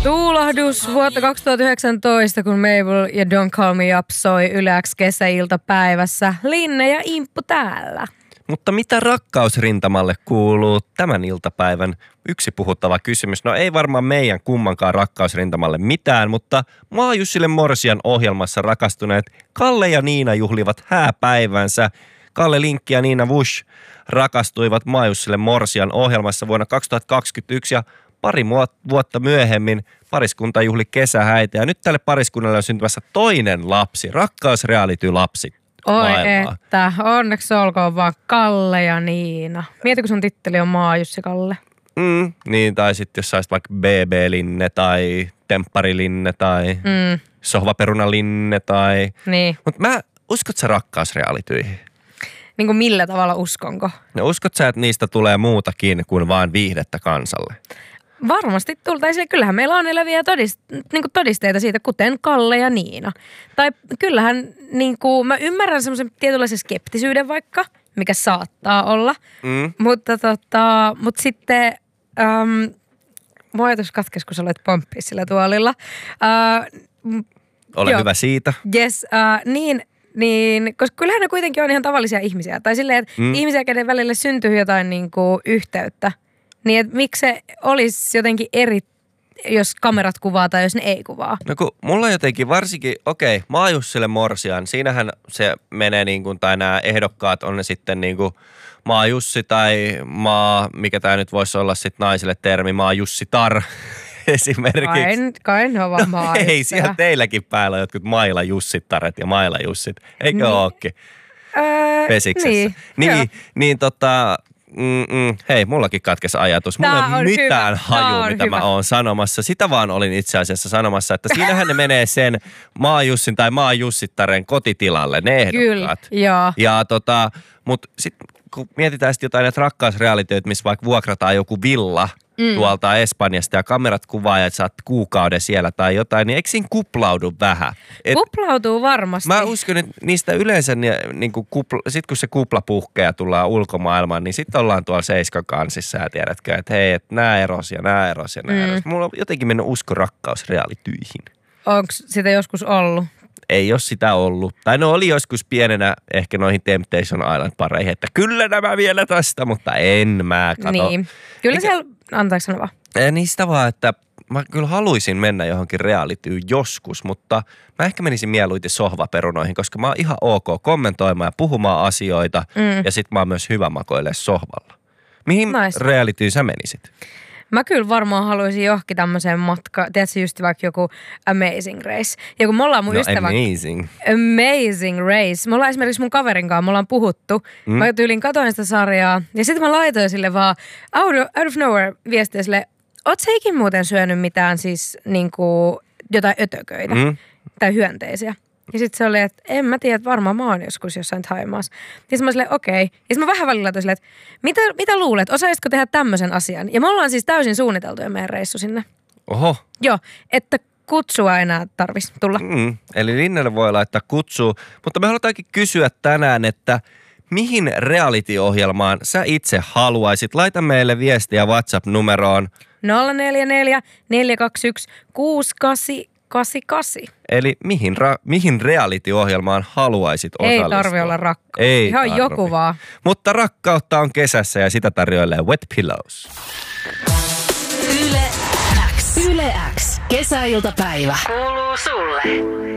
Tuulahdus vuotta 2019, kun Mabel ja Don't Call Me Up soi Yle X kesäiltapäivässä. Linne ja Imppu täällä. Mutta mitä rakkausrintamalle kuuluu tämän iltapäivän yksi puhuttava kysymys? No ei varmaan meidän kummankaan rakkausrintamalle mitään, mutta Maajussille Morsian ohjelmassa rakastuneet Kalle ja Niina juhlivat hääpäivänsä. Kalle Linkki ja Niina Wush rakastuivat Maajussille Morsian ohjelmassa vuonna 2021 ja pari vuotta myöhemmin pariskunta juhli kesähäitä. Ja nyt tälle pariskunnalle on syntymässä toinen lapsi, rakkausreality-lapsi. Oi maailmaa. että, onneksi olkoon vaan Kalle ja Niina. Mieti, kun sun titteli on Maajussi Kalle. Niin, tai sitten jos saisit vaikka BB-linne tai Temppari-linne tai Sohvaperuna-linne tai... Niin. Mutta uskot sä rakkausrealityihin? Niin kuin millä tavalla uskonko? No uskot sä, että niistä tulee muutakin kuin vaan viihdettä kansalle? Varmasti tultaisiin. Kyllähän meillä on eläviä todisteita siitä, kuten Kalle ja Niina. Tai kyllähän mä ymmärrän semmoisen tietynlaisen skeptisyyden vaikka, mikä saattaa olla. Mutta sitten mun ajatus katkesi, kun sä olet pomppia sillä tuolilla. Ole hyvä siitä. Yes, niin, koska kyllähän ne kuitenkin on ihan tavallisia ihmisiä. Tai silleen, että ihmisiä, kenen välille syntyy jotain yhteyttä. Niin, että miksi se olisi jotenkin eri, jos kamerat kuvaa tai jos ne ei kuvaa? No kun mulla jotenkin varsinkin, Maajussille Morsian, siinähän se menee tai nämä ehdokkaat on ne sitten Maajussi tai mikä tämä nyt voisi olla sitten naisille termi, Maajussitar esimerkiksi. Kai ne on vaan Maajussia. Ei, siellä teilläkin päällä on jotkut Maila Jussittaret ja Maila Jussit, eikö ookin? Pesiksessä. Hei, mullakin katkesi ajatus. Mulla ei mitään haju, mitä mä oon sanomassa. Sitä vaan olin itse asiassa sanomassa, että siinähän ne menee sen Maajussin tai Maajussittaren kotitilalle, ne ehdokkaat. Kyllä, joo. Ja mut sitten kun mietitään sitten jotain näitä rakkausrealityöitä, missä vaikka vuokrataan joku villa tuolta Espanjasta ja kamerat kuvaa ja sä oot kuukauden siellä tai jotain, niin eikö siinä kuplaudu vähän? Kuplautuu varmasti. Mä uskon, että niistä yleensä, sit kun se kupla puhkeaa ja tullaan ulkomaailmaan, niin sitten ollaan tuolla Seiskan kansissa ja tiedätkö, että hei, että nää erosi ja nää erosi ja nää erosi. Mulla on jotenkin mennyt usko rakkausrealityihin. Onko sitä joskus ollut? Ei ole sitä ollut. Tai no oli joskus pienenä ehkä noihin Temptation Island-pareihin, että kyllä nämä vielä tästä, mutta en mä kato. Niin. Kyllä siellä, antaako sanoa vaan? Niin sitä vaan, että mä kyllä haluaisin mennä johonkin realityyn joskus, mutta mä ehkä menisin mieluiten sohvaperunoihin, koska mä oon ihan ok kommentoimaan ja puhumaan asioita ja sit mä oon myös hyvä makoilemaan sohvalla. Mihin realityyn sä menisit? Mä kyllä varmaan haluaisin johonkin tämmöiseen matkaan, tiedätkö just vaikka joku Amazing Race. Ja kun me ollaan mun ystävä... Amazing Race. Me ollaan esimerkiksi mun kaverin kanssa, me ollaan puhuttu. Mä tyylin katoin sitä sarjaa ja sitten mä laitoin sille vaan out of nowhere viestiä sille, oot sä ikin muuten syönyt mitään siis jotain ötököitä tai hyönteisiä? Ja sitten se oli, että en mä tiedä, että varmaan mä oon joskus jossain Thaimaassa. Ja sitten mä silleen, okei. Ja sitten mä vähän välillä silleen, että mitä luulet, osaisitko tehdä tämmöisen asian? Ja me ollaan siis täysin suunniteltu jo meidän reissu sinne. Oho. Joo, että kutsua enää tarvitsisi tulla. Eli Linnelle voi laittaa kutsua, mutta me halutaankin kysyä tänään, että mihin reality-ohjelmaan sä itse haluaisit? Laita meille viestiä WhatsApp-numeroon 044 421 6888. Eli mihin reality-ohjelmaan haluaisit osallistua? Ei tarvi olla rakkaus. Ei ihan tarvi. Joku vaan. Mutta rakkautta on kesässä ja sitä tarjoilee Wet Pillows. Yle X. Kesäiltapäivä. Kuuluu sulle.